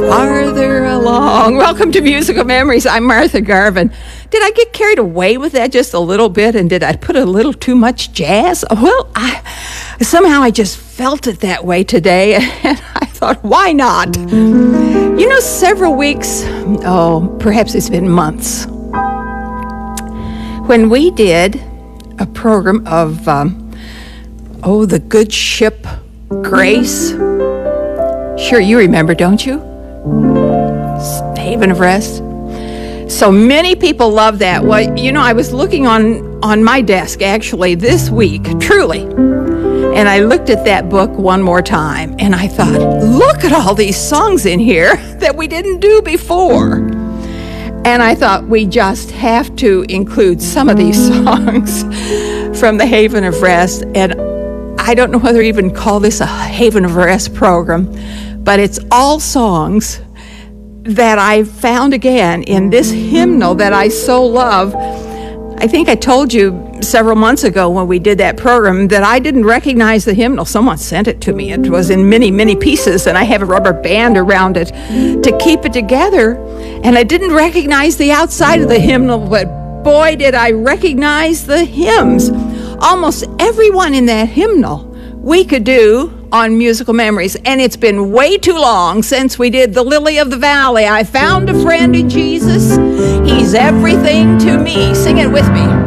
farther along. Welcome to Musical Memories. I'm Martha Garvin. Did I get carried away with that just a little bit, and did I put a little too much jazz? Well, somehow I just felt it that way today, and I thought, why not? You know, several weeks, perhaps it's been months, when we did a program of, the good ship Grace. Sure, you remember, don't you? Haven of Rest. So many people love that. Well, you know, I was looking on my desk actually this week, truly, and I looked at that book one more time, and I thought, look at all these songs in here that we didn't do before. And I thought we just have to include some of these songs from the Haven of Rest. And I don't know whether to even call this a Haven of Rest program, but it's all songs that I found again in this hymnal that I so love. I think I told you several months ago when we did that program that I didn't recognize the hymnal. Someone sent it to me. It was in many, many pieces, and I have a rubber band around it to keep it together. And I didn't recognize the outside of the hymnal, but boy, did I recognize the hymns. Almost everyone in that hymnal we could do on Musical Memories, and it's been way too long since we did the Lily of the Valley. I found a friend in Jesus. He's everything to me. Sing it with me.